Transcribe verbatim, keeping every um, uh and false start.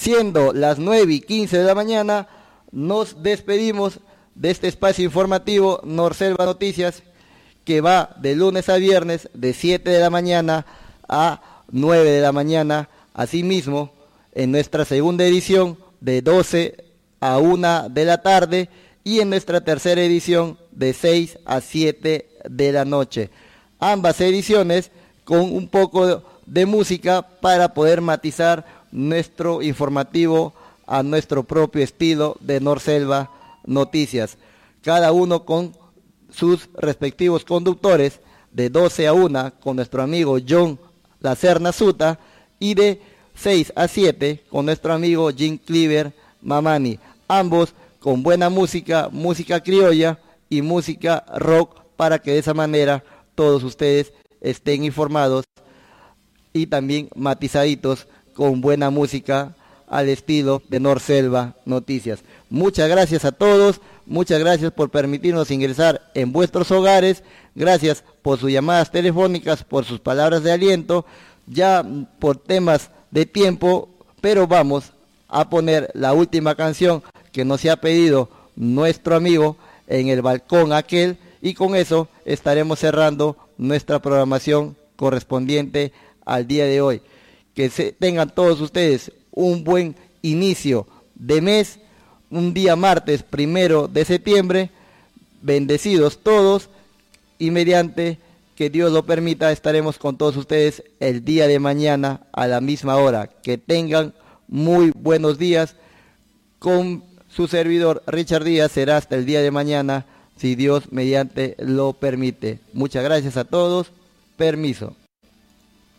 Siendo las nueve y quince de la mañana, nos despedimos de este espacio informativo Norselva Noticias, que va de lunes a viernes de siete de la mañana a nueve de la mañana. Asimismo, en nuestra segunda edición de doce a una de la tarde y en nuestra tercera edición de seis a siete de la noche. Ambas ediciones con un poco de música para poder matizar nuestro informativo a nuestro propio estilo de Norselva Noticias. Cada uno con sus respectivos conductores, de doce a una con nuestro amigo John Lacerna Suta y de seis a siete con nuestro amigo Jim Cleaver Mamani. Ambos con buena música, música criolla y música rock, para que de esa manera todos ustedes estén informados y también matizaditos con buena música al estilo de Norselva Noticias. Muchas gracias a todos, muchas gracias por permitirnos ingresar en vuestros hogares, gracias por sus llamadas telefónicas, por sus palabras de aliento, ya por temas de tiempo, pero vamos a poner la última canción que nos ha pedido nuestro amigo en el balcón aquel, y con eso estaremos cerrando nuestra programación correspondiente al día de hoy. Que se tengan todos ustedes un buen inicio de mes, un día martes primero de septiembre, bendecidos todos, y mediante que Dios lo permita estaremos con todos ustedes el día de mañana a la misma hora. Que tengan muy buenos días. Con su servidor Richard Díaz será hasta el día de mañana, si Dios mediante lo permite. Muchas gracias a todos. Permiso.